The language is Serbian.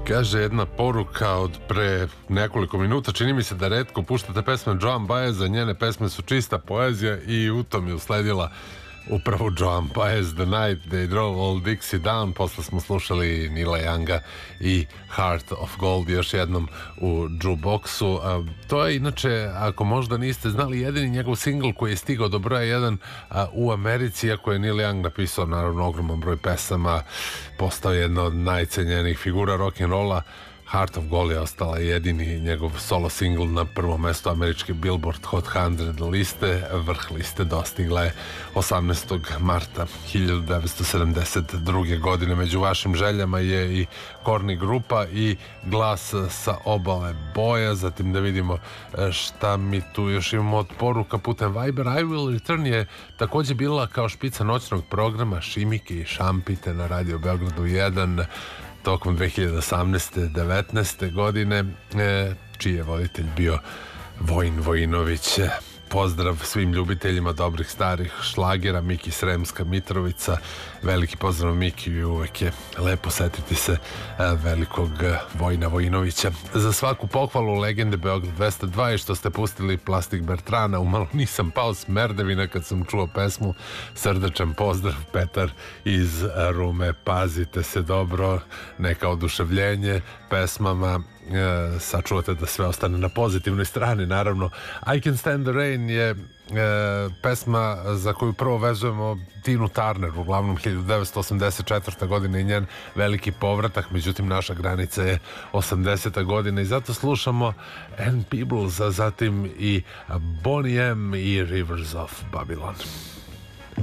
Kaže jedna poruka od pre nekoliko minuta, čini mi se da retko puštate pesme Joan Baeza, njene pesme su čista poezija i u tom je usledila upravo Joan Baez, The Night They Drove Old Dixie Down. Posle smo slušali Nila Younga i Heart of Gold još jednom u jukeboxu. To je inače, ako možda niste znali, jedini njegov singl koji je stigao do broja 1 u Americi, iako je Neil Young napisao naravno ogroman broj pesama, postao jedna od najcenjenijih figura rock'n'rolla. Heart of Gold je ostala jedini njegov solo single na prvom mestu američke Billboard Hot 100 liste. Vrh liste dostigla je 18. marta 1972. godine. Među vašim željama je i Korni grupa i Glas sa obale boja. Zatim da vidimo šta mi tu još imamo od poruka putem Viber. I Will Return je također bila kao špica noćnog programa Šimike i šampite na Radio Beogradu 1 tokom 2018-19. godine, čiji je voditelj bio Vojin Vojinović. Pozdrav svim ljubiteljima dobrih starih šlagera, Miki Sremska Mitrovica, veliki pozdrav Miki, uvek je lepo setiti se velikog Vojina Vojinovića. Za svaku pohvalu legende Beograd 202 i što ste pustili Plastik Bertrana, umalo nisam pao s merdevina kad sam čuo pesmu. Srdečan pozdrav Petar iz Rume, pazite se dobro, neka oduševljenje pesmama, sačuvate da sve ostane na pozitivnoj strani. Naravno, I Can Stand the Rain je pesma za koju prvo vezujemo Tinu Turner, uglavnom 1984. godine i njen veliki povratak, međutim naša granica je 80. godina i zato slušamo Ann Peebles, a zatim i Boney M i Rivers of Babylon.